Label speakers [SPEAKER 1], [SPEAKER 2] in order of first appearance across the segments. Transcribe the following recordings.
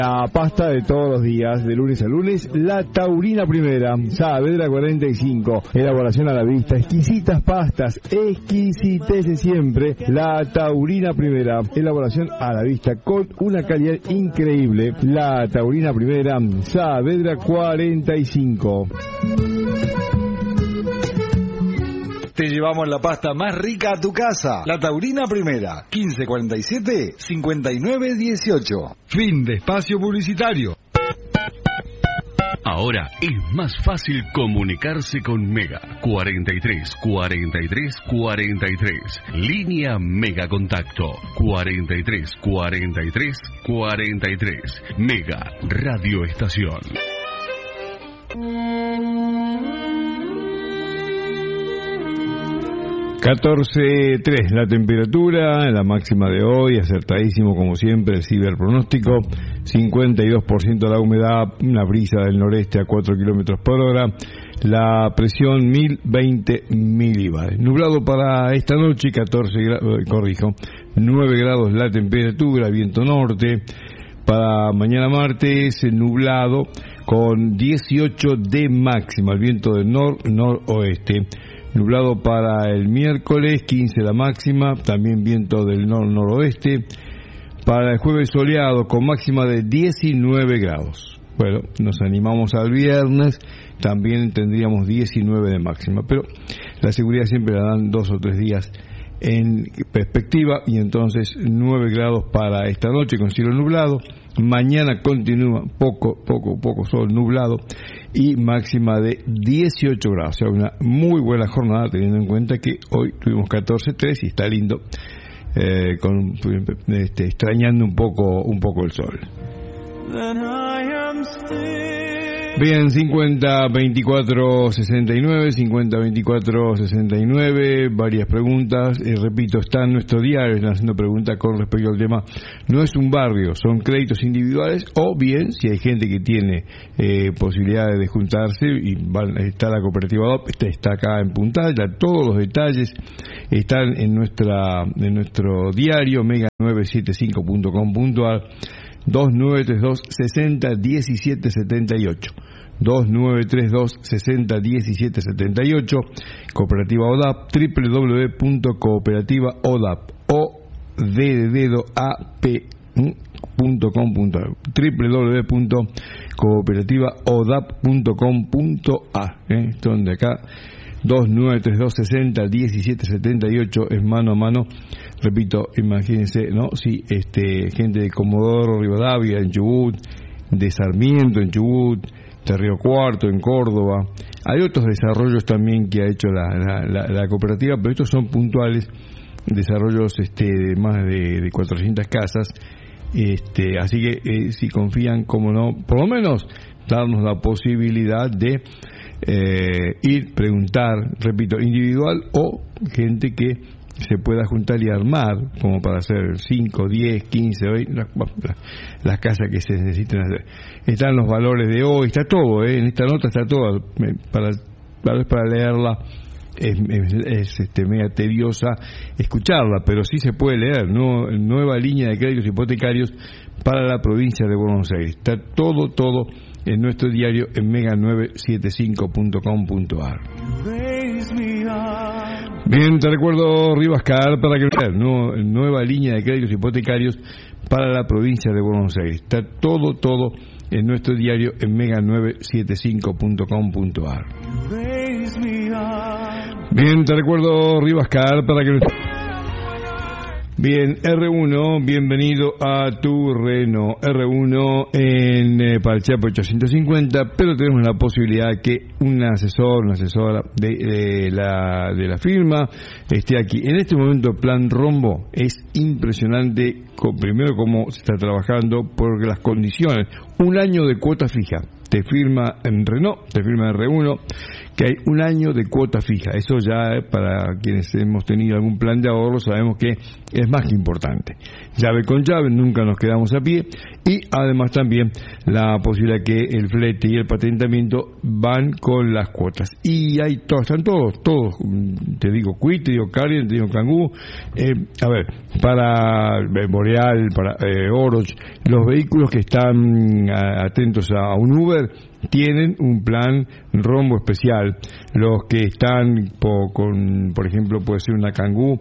[SPEAKER 1] La pasta de todos los días, de lunes a lunes, la Taurina Primera, Saavedra 45, elaboración a la vista, exquisitas pastas, exquisitez de siempre, la Taurina Primera, elaboración a la vista con una calidad increíble, la Taurina Primera, Saavedra 45.
[SPEAKER 2] Te llevamos la pasta más rica a tu casa. La Taurina Primera, 1547-5918.
[SPEAKER 3] Fin de espacio publicitario. Ahora es más fácil comunicarse con Mega. 43 43 43. Línea Mega Contacto. 43 43 43. Mega Radio Estación.
[SPEAKER 1] 14.3 la temperatura, la máxima de hoy, acertadísimo como siempre el ciberpronóstico, 52% la humedad, una brisa del noreste a 4 kilómetros por hora, la presión 1020 milibares. Nublado para esta noche, 9 grados la temperatura, viento norte. Para mañana martes, nublado con 18 de máxima, el viento del noroeste. Nublado para el miércoles, 15 la máxima, también viento del noroeste. Para el jueves soleado con máxima de 19 grados. Bueno, nos animamos al viernes, también tendríamos 19 de máxima, pero la seguridad siempre la dan 2 o 3 días en perspectiva, y entonces 9 grados para esta noche con cielo nublado. Mañana continúa poco sol nublado y máxima de 18 grados, o sea, una muy buena jornada teniendo en cuenta que hoy tuvimos 14.3 y está lindo, extrañando un poco el sol. Bien, 50-24-69, 50-24-69, varias preguntas, repito, está en nuestro diario, están haciendo preguntas con respecto al tema, no es un barrio, son créditos individuales, o bien, si hay gente que tiene posibilidades de juntarse, y está la cooperativa ODAP, está acá en Punta, ya todos los detalles están en nuestro diario, mega975.com.ar, 2932-60-1778, 2932-60-1778, Cooperativa ODAP, www.cooperativaodap.com.ar, www.cooperativaodap.com.ar, donde acá 2932-60-1778 es mano a mano. Repito, imagínense, ¿no? Si gente de Comodoro Rivadavia en Chubut, de Sarmiento en Chubut, de Río Cuarto en Córdoba. Hay otros desarrollos también que ha hecho la cooperativa, pero estos son puntuales, desarrollos de más de 400 casas. Así que si confían, como no, por lo menos darnos la posibilidad de ir, preguntar, repito, individual o gente que se pueda juntar y armar, como para hacer 5, 10, 15, las casas que se necesiten hacer. Están los valores de hoy, está todo, en esta nota está todo, tal vez para leerla es media tediosa escucharla, pero sí se puede leer, ¿no? Nueva línea de créditos hipotecarios para la provincia de Buenos Aires. Está todo en nuestro diario en mega975.com.ar. Bien, te recuerdo Rivascar para que veas, nueva línea de créditos hipotecarios para la provincia de Buenos Aires. Está todo en nuestro diario en mega975.com.ar. Bien, te recuerdo Rivascar para que... Bien, R1, bienvenido a tu Renault. R1 en Palchapo 850, pero tenemos la posibilidad que una asesora de la firma esté aquí. En este momento, Plan Rombo es impresionante, primero cómo se está trabajando, porque las condiciones, un año de cuota fija, te firma en Renault, te firma en R1, que hay un año de cuota fija. Eso ya para quienes hemos tenido algún plan de ahorro sabemos que es más que importante. Llave con llave, nunca nos quedamos a pie, y además también la posibilidad que el flete y el patentamiento van con las cuotas. Y hay están todos, te digo Quid, te digo Carrier, te digo Kangoo, a ver, para Boreal, para Oroch, los vehículos que están atentos a un Uber tienen un plan rombo especial. Los que están por ejemplo, puede ser una Kangoo,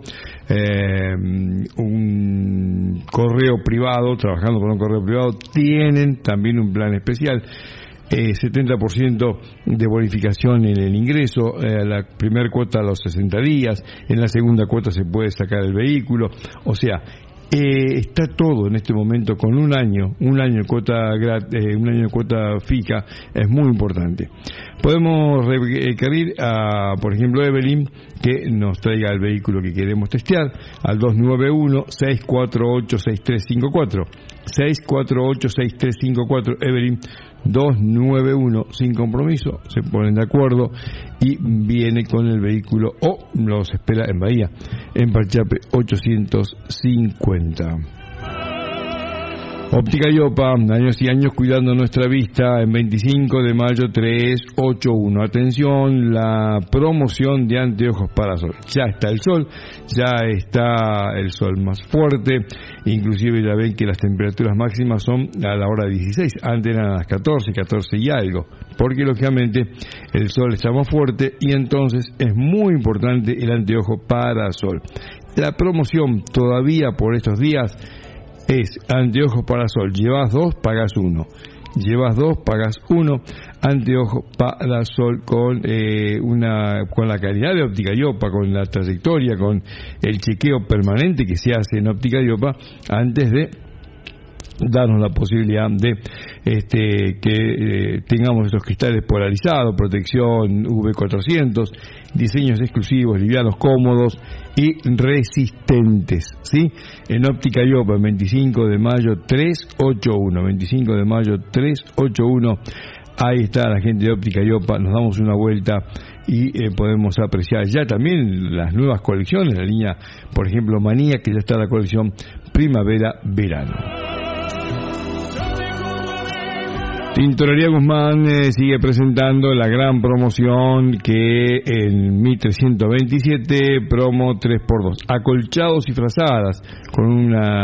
[SPEAKER 1] un correo privado, trabajando con un correo privado, tienen también un plan especial. 70% de bonificación en el ingreso, la primera cuota a los 60 días, en la segunda cuota se puede sacar el vehículo, o sea, está todo en este momento con un año de cuota fija, es muy importante. Podemos requerir a, por ejemplo, Evelyn, que nos traiga el vehículo que queremos testear al 291-648-6354. 648-6354, Evelyn, 291, sin compromiso, se ponen de acuerdo y viene con el vehículo o los espera en Bahía, en Parchape 850. Óptica Iopa, años y años cuidando nuestra vista, en 25 de mayo 381. Atención, la promoción de anteojos para sol. Ya está el sol más fuerte, inclusive ya ven que las temperaturas máximas son a la hora 16, antes eran a las 14 y algo, porque lógicamente el sol está más fuerte y entonces es muy importante el anteojo para sol. La promoción todavía por estos días es anteojos para sol, llevas 2, pagas 1. Llevas 2, pagas 1, anteojos para sol con la calidad de Óptica Iopa, con la trayectoria, con el chequeo permanente que se hace en Óptica Iopa antes de darnos la posibilidad de que tengamos estos cristales polarizados, protección V400, diseños exclusivos, livianos, cómodos y resistentes, ¿sí? En Óptica Iopa, 25 de mayo 381, 25 de mayo 381, ahí está la gente de Óptica Iopa, nos damos una vuelta y podemos apreciar ya también las nuevas colecciones, la línea, por ejemplo, Manía, que ya está la colección primavera-verano. Tintorería Guzmán sigue presentando la gran promoción que en 1327, promo 3x2, acolchados y frazadas, con una